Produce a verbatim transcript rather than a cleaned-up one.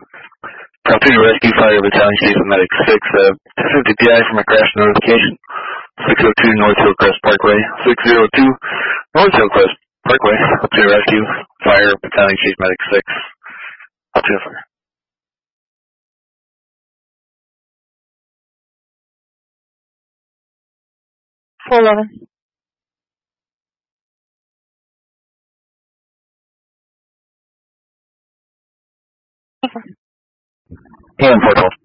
Copy, Rescue Fire Battalion Chief of Medic six, uh, two fifty P I from a crash notification. six oh two North Hillcrest Parkway. six oh two North Hillcrest Parkway. Copy, Rescue Fire Battalion Chief Medic six. Copy, fire. four eleven. And four twelve.